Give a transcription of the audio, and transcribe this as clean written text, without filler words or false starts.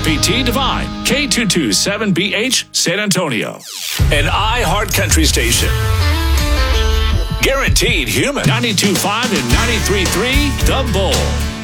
WLPT Divine, K227BH, San Antonio. An iHeart Country station. Guaranteed human. 92.5 and 93.3, The Bull.